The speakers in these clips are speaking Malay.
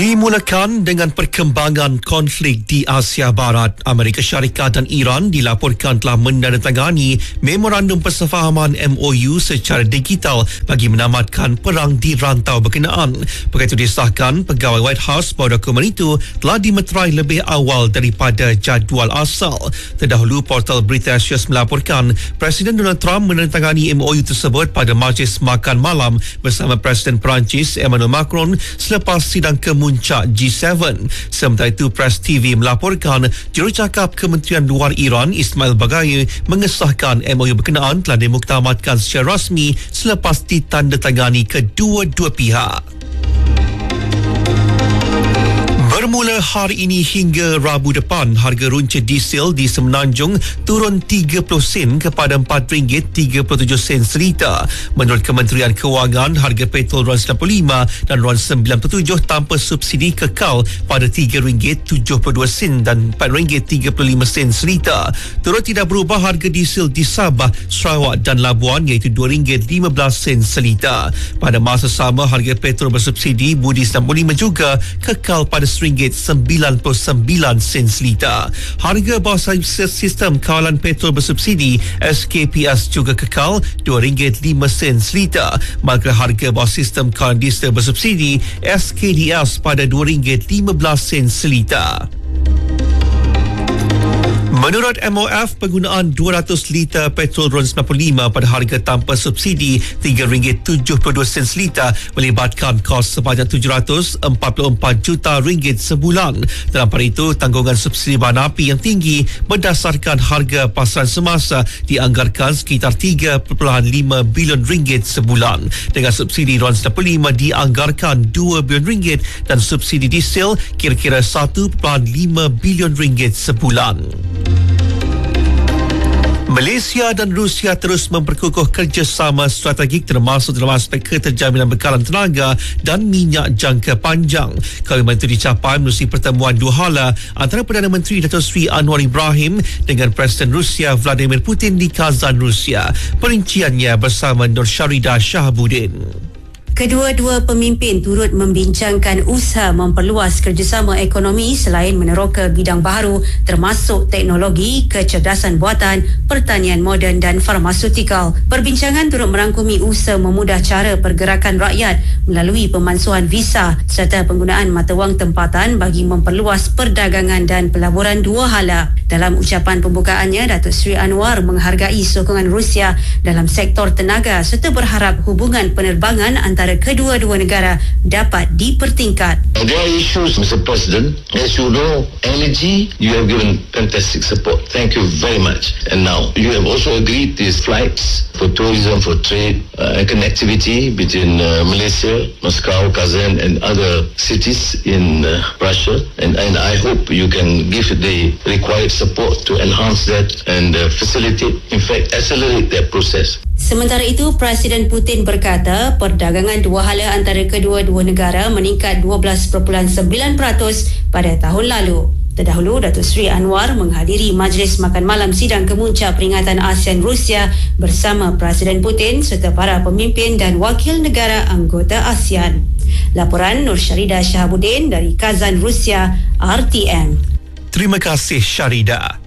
Dimulakan dengan perkembangan konflik di Asia Barat, Amerika Syarikat dan Iran dilaporkan telah menandatangani memorandum persefahaman MOU secara digital bagi menamatkan perang di rantau berkenaan. Perkara itu disahkan pegawai White House bahawa dokumen itu telah dimeterai lebih awal daripada jadual asal. Terdahulu, portal Berita Axios melaporkan Presiden Donald Trump menandatangani MOU tersebut pada majlis makan malam bersama Presiden Perancis Emmanuel Macron selepas sidang kemuncak G7. Sementara itu, Press TV melaporkan jurucakap Kementerian Luar Iran Ismail Baghaei mengesahkan MOU berkenaan telah dimuktamadkan secara rasmi selepas ditandatangani kedua-dua pihak. Bermula hari ini hingga Rabu depan, harga runcit diesel di Semenanjung turun 30 sen kepada RM4.37 seliter. Menurut Kementerian Kewangan, harga petrol RON95 dan RON97 tanpa subsidi kekal pada RM3.72 dan RM4.35 seliter. Turut tidak berubah harga diesel di Sabah, Sarawak dan Labuan iaitu RM2.15 seliter. Pada masa sama, harga petrol bersubsidi Budi 95 juga kekal pada RM1.99 seliter. Harga bawah sistem kawalan petrol bersubsidi SKPS juga kekal RM2.05 seliter. Manakala harga bawah sistem kawalan diesel bersubsidi SKDS pada RM2.15 seliter. Menurut MOF, penggunaan 200 liter petrol RON95 pada harga tanpa subsidi RM3.72 seliter melibatkan kos sebanyak RM744 juta sebulan. Dalam pada itu, tanggungan subsidi bahan api yang tinggi berdasarkan harga pasaran semasa dianggarkan sekitar RM3.5 bilion sebulan. Dengan subsidi RON95 dianggarkan RM2 bilion dan subsidi diesel kira-kira RM1.5 bilion sebulan. Malaysia dan Rusia terus memperkukuh kerjasama strategik termasuk dalam aspek keterjaminan bekalan tenaga dan minyak jangka panjang. Komitmen itu dicapai melalui pertemuan dua hala antara Perdana Menteri Datuk Seri Anwar Ibrahim dengan Presiden Rusia Vladimir Putin di Kazan, Rusia. Perinciannya bersama Nur Syaridah Shahabuddin. Kedua-dua pemimpin turut membincangkan usaha memperluas kerjasama ekonomi selain meneroka bidang baharu termasuk teknologi, kecerdasan buatan, pertanian moden dan farmaseutikal. Perbincangan turut merangkumi usaha memudah cara pergerakan rakyat melalui pemansuhan visa serta penggunaan mata wang tempatan bagi memperluas perdagangan dan pelaburan dua hala. Dalam ucapan pembukaannya, Datuk Seri Anwar menghargai sokongan Rusia dalam sektor tenaga serta berharap hubungan penerbangan antara kedua-dua negara dapat dipertingkat. There are issues, Mr. President. As you know, energy, you have given fantastic support. Thank you very much. And now, you have also agreed these flights for tourism, for trade and connectivity between Malaysia, Moscow, Kazan and other cities in Russia. And I hope you can give the required support to enhance that and facilitate, in fact, accelerate that process. Sementara itu, Presiden Putin berkata perdagangan dua hala antara kedua-dua negara meningkat 12.9% pada tahun lalu. Terdahulu, Datuk Seri Anwar menghadiri majlis makan malam sidang kemuncak peringatan ASEAN Rusia bersama Presiden Putin serta para pemimpin dan wakil negara anggota ASEAN. Laporan Nur Syaridah Shahabuddin dari Kazan, Rusia, RTM. Terima kasih Syaridah.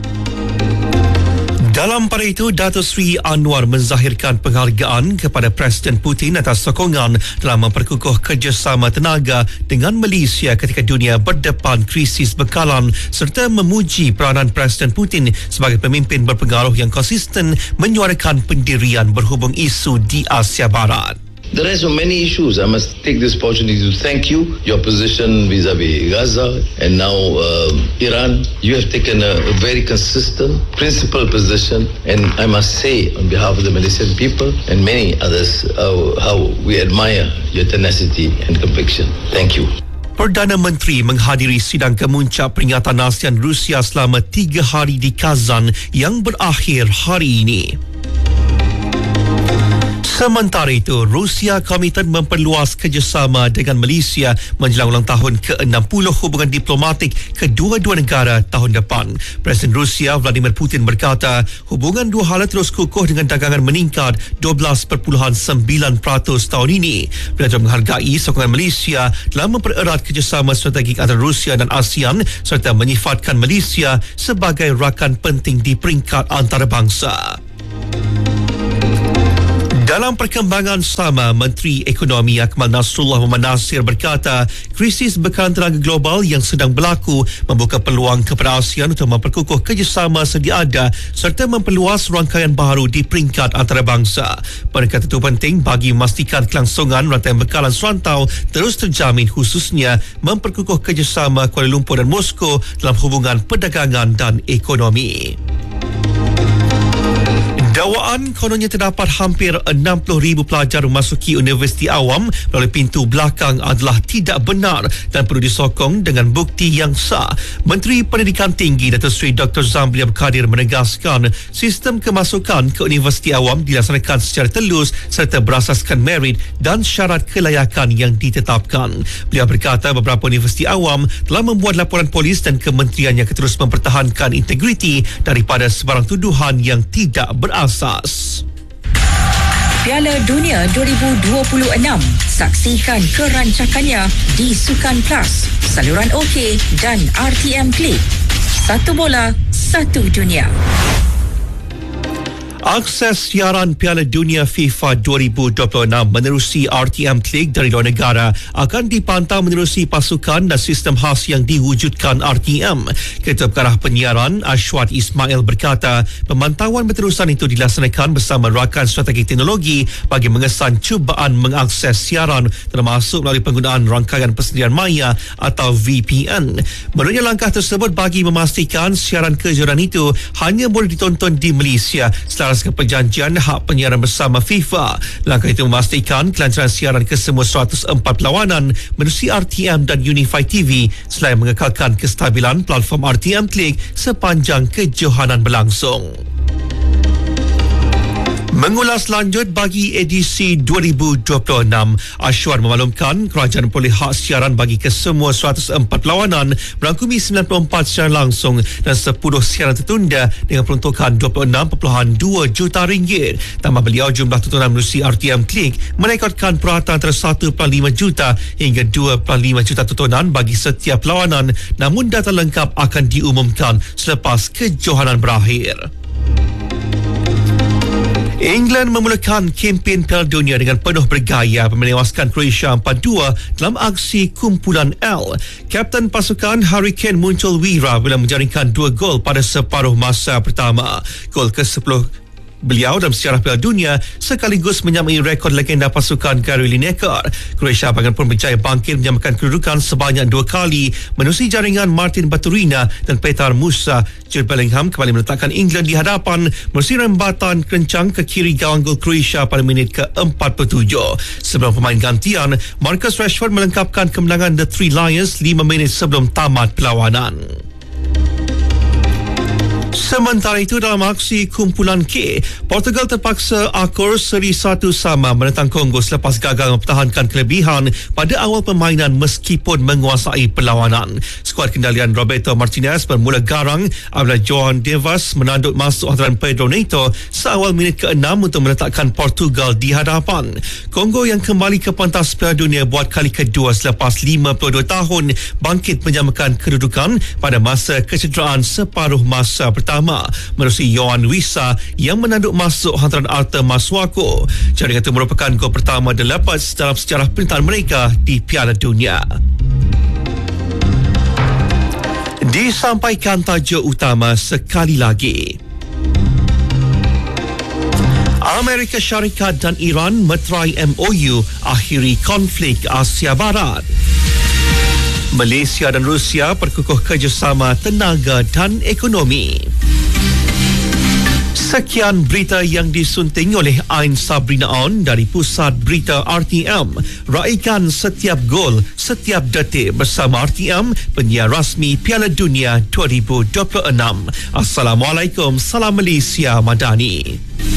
Dalam pada itu, Datuk Seri Anwar menzahirkan penghargaan kepada Presiden Putin atas sokongan dalam memperkukuh kerjasama tenaga dengan Malaysia ketika dunia berdepan krisis bekalan serta memuji peranan Presiden Putin sebagai pemimpin berpengaruh yang konsisten menyuarakan pendirian berhubung isu di Asia Barat. There are so many issues. I must take this opportunity to thank you. Your position vis-a-vis Gaza and now Iran. You have taken a very consistent, principled position. And I must say on behalf of the Malaysian people and many others how we admire your tenacity and conviction. Thank you. Perdana Menteri menghadiri sidang kemuncak peringatan ASEAN Rusia selama 3 hari di Kazan yang berakhir hari ini. Sementara itu, Rusia komited memperluas kerjasama dengan Malaysia menjelang ulang tahun ke-60 hubungan diplomatik kedua-dua negara tahun depan. Presiden Rusia Vladimir Putin berkata, hubungan dua hala terus kukuh dengan dagangan meningkat 12.9% tahun ini. Beliau menghargai sokongan Malaysia dalam mempererat kerjasama strategik antara Rusia dan ASEAN serta menyifatkan Malaysia sebagai rakan penting di peringkat antarabangsa. Dalam perkembangan sama, Menteri Ekonomi Akmal Nasrullah Muhammad Nasir berkata, krisis bekalan tenaga global yang sedang berlaku membuka peluang kepada ASEAN untuk memperkukuh kerjasama sedia ada serta memperluas rangkaian baru di peringkat antarabangsa. Perkata itu penting bagi memastikan kelangsungan rantai bekalan serantau terus terjamin, khususnya memperkukuh kerjasama Kuala Lumpur dan Moskow dalam hubungan perdagangan dan ekonomi. Dakwaan kononnya terdapat hampir 60,000 pelajar memasuki universiti awam melalui pintu belakang adalah tidak benar dan perlu disokong dengan bukti yang sah. Menteri Pendidikan Tinggi Datuk Seri Dr. Zamri Abdul Kadir menegaskan sistem kemasukan ke universiti awam dilaksanakan secara telus serta berasaskan merit dan syarat kelayakan yang ditetapkan. Beliau berkata beberapa universiti awam telah membuat laporan polis dan kementerian yang terus mempertahankan integriti daripada sebarang tuduhan yang tidak berasas. Piala Dunia 2026. Saksikan kerancakannya di Sukan Plus, saluran OK dan RTM Klik. Satu bola, satu dunia. Akses siaran Piala Dunia FIFA 2026 menerusi RTM Klik dari luar negara akan dipantau menerusi pasukan dan sistem khas yang diwujudkan RTM. Ketua Pengarah Penyiaran Ashwat Ismail berkata, pemantauan berterusan itu dilaksanakan bersama rakan strategi teknologi bagi mengesan cubaan mengakses siaran termasuk melalui penggunaan rangkaian persediaan maya atau VPN. Menurutnya langkah tersebut bagi memastikan siaran kejuaraan itu hanya boleh ditonton di Malaysia setelah perjanjian hak penyiaran bersama FIFA. Langkah itu memastikan kelancaran siaran ke semua 104 perlawanan menerusi RTM dan Unify TV selain mengekalkan kestabilan platform RTM Klik sepanjang kejohanan berlangsung. Mengulas lanjut bagi edisi 2026, Ashwar memaklumkan kerajaan memperoleh hak siaran bagi kesemua 104 perlawanan merangkumi 94 siaran langsung dan 10 siaran tertunda dengan peruntukan 26.2 juta ringgit. Tambah beliau, jumlah tontonan menerusi RTM Klik merekodkan purata antara 1.5 juta hingga 2.5 juta tontonan bagi setiap perlawanan, namun data lengkap akan diumumkan selepas kejohanan berakhir. England memulakan kempen Piala Dunia dengan penuh bergaya menewaskan Croatia 4-2 dalam aksi kumpulan L. Kapten pasukan Harry Kane muncul wira bila menjaringkan 2 gol pada separuh masa pertama. Gol ke-10 beliau dalam sejarah Piala Dunia sekaligus menyamai rekod legenda pasukan Gary Lineker. Croatia pun berjaya bangkit menyamakan kedudukan sebanyak 2 kali menerusi jaringan Martin Baturina dan Petar Musa. Jude Bellingham kembali meletakkan England di hadapan menerusi rembatan kencang ke kiri gawang gol Croatia pada minit ke-47. Sebelum pemain gantian, Marcus Rashford melengkapkan kemenangan The Three Lions 5 minit sebelum tamat perlawanan. Sementara itu, dalam aksi kumpulan K, Portugal terpaksa akur seri 1-1 menentang Kongo selepas gagal mempertahankan kelebihan pada awal permainan meskipun menguasai perlawanan. Skuad kendalian Roberto Martinez bermula garang apabila João Neves menanduk masuk hantaran Pedro Neto seawal minit ke-6 untuk meletakkan Portugal di hadapan. Kongo yang kembali ke pentas Piala Dunia buat kali kedua selepas 52 tahun bangkit menyamakan kedudukan pada masa kecederaan separuh masa pertama menerusi Yohan Wissa yang menanduk masuk hantaran Arthur Masuaku. Jaringan itu merupakan gol pertama The Leopards dalam sejarah perintahan mereka di Piala Dunia. Disampaikan tajuk utama sekali lagi. Amerika Syarikat dan Iran meterai MOU akhiri konflik Asia Barat. Malaysia dan Rusia perkukuh kerjasama tenaga dan ekonomi. Sekian berita yang disunting oleh Ain Sabrina On dari Pusat Berita RTM. Raikan setiap gol, setiap detik bersama RTM, penyiar rasmi Piala Dunia 2026. Assalamualaikum, salam Malaysia Madani.